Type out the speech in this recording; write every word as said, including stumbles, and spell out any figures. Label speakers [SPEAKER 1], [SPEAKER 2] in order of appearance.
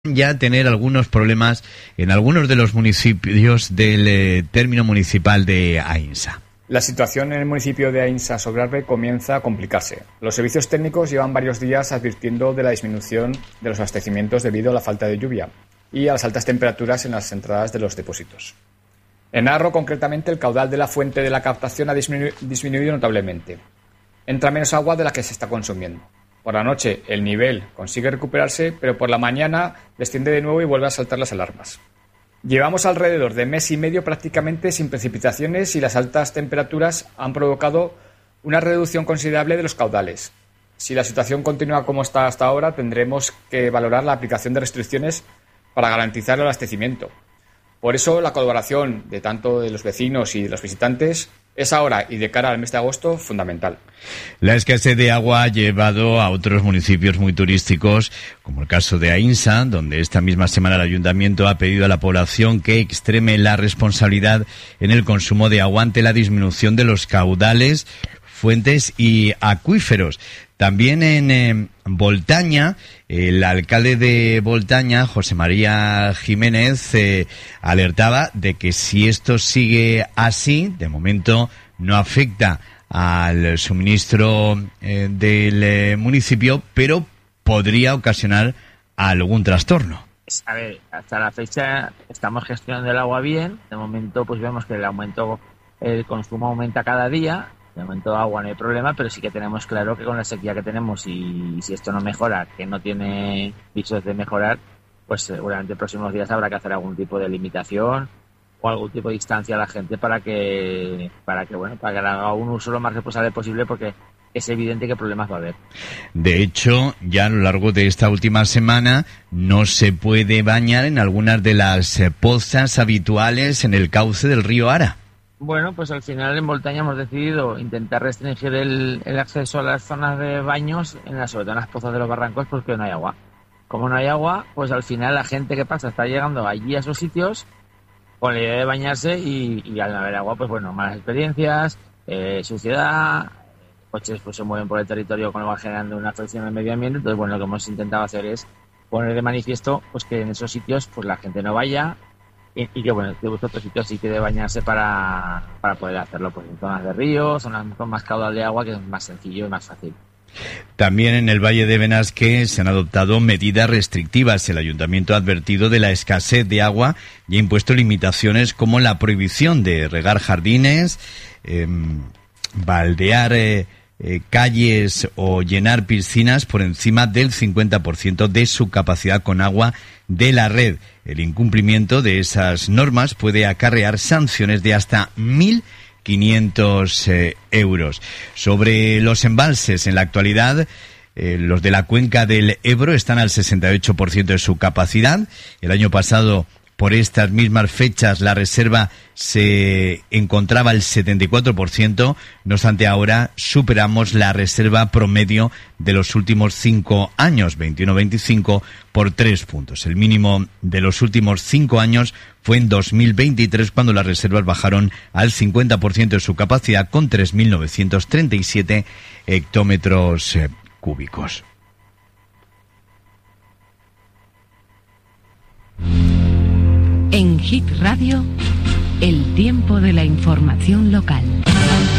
[SPEAKER 1] ya tener algunos problemas en algunos de los municipios del eh, término municipal de Aínsa.
[SPEAKER 2] La situación en el municipio de Aínsa Sobrarbe comienza a complicarse. Los servicios técnicos llevan varios días advirtiendo de la disminución de los abastecimientos debido a la falta de lluvia y a las altas temperaturas en las entradas de los depósitos. En Arro, concretamente, el caudal de la fuente de la captación ha disminu- disminuido notablemente. Entra menos agua de la que se está consumiendo. Por la noche el nivel consigue recuperarse, pero por la mañana desciende de nuevo y vuelve a saltar las alarmas. Llevamos alrededor de mes y medio prácticamente sin precipitaciones y las altas temperaturas han provocado una reducción considerable de los caudales. Si la situación continúa como está hasta ahora, tendremos que valorar la aplicación de restricciones para garantizar el abastecimiento. Por eso la colaboración de tanto de los vecinos y de los visitantes es ahora y de cara al mes de agosto fundamental.
[SPEAKER 1] La escasez de agua ha llevado a otros municipios muy turísticos, como el caso de Aínsa, donde esta misma semana el ayuntamiento ha pedido a la población que extreme la responsabilidad en el consumo de agua ante la disminución de los caudales, fuentes y acuíferos. También en eh, Boltaña, el alcalde de Boltaña, José María Jiménez, eh, alertaba de que si esto sigue así, de momento no afecta al suministro eh, del eh, municipio, pero podría ocasionar algún trastorno.
[SPEAKER 3] A ver, hasta la fecha estamos gestionando el agua bien. De momento, pues vemos que el aumento, el consumo aumenta cada día. De momento agua no hay problema, pero sí que tenemos claro que con la sequía que tenemos y si esto no mejora, que no tiene visos de mejorar, pues seguramente en próximos días habrá que hacer algún tipo de limitación o algún tipo de distancia a la gente para que, para que bueno, para que haga un uso lo más responsable posible, porque es evidente que problemas va a haber.
[SPEAKER 1] De hecho, ya a lo largo de esta última semana no se puede bañar en algunas de las pozas habituales en el cauce del río Ara.
[SPEAKER 3] Bueno, pues al final en Boltaña hemos decidido intentar restringir el, el acceso a las zonas de baños, en la, sobre todo en las pozas de los barrancos, porque no hay agua. Como no hay agua, pues al final la gente que pasa está llegando allí a esos sitios con la idea de bañarse y, y al no haber agua, pues bueno, malas experiencias, eh, suciedad, coches pues se mueven por el territorio con lo que va generando una afección al medio ambiente. Entonces, bueno, lo que hemos intentado hacer es poner de manifiesto pues que en esos sitios pues la gente no vaya. Y, y que bueno, que busque otro sitio así que de bañarse para, para poder hacerlo, pues en zonas de ríos, zonas con más caudal de agua, que es más sencillo y más fácil.
[SPEAKER 1] También en el Valle de Benasque se han adoptado medidas restrictivas. El ayuntamiento ha advertido de la escasez de agua y ha impuesto limitaciones como la prohibición de regar jardines, eh, baldear eh, eh, calles o llenar piscinas por encima del cincuenta por ciento de su capacidad con agua de la red. El incumplimiento de esas normas puede acarrear sanciones de hasta mil quinientos eh, euros. Sobre los embalses, en la actualidad, eh, los de la cuenca del Ebro están al sesenta y ocho por ciento de su capacidad. El año pasado, por estas mismas fechas, la reserva se encontraba al setenta y cuatro por ciento. No obstante, ahora superamos la reserva promedio de los últimos cinco años, veintiuno veinticinco, por tres puntos. El mínimo de los últimos cinco años fue en dos mil veintitrés, cuando las reservas bajaron al cincuenta por ciento de su capacidad, con tres mil novecientos treinta y siete hectómetros eh, cúbicos.
[SPEAKER 4] En Hit Radio, el tiempo de la información local.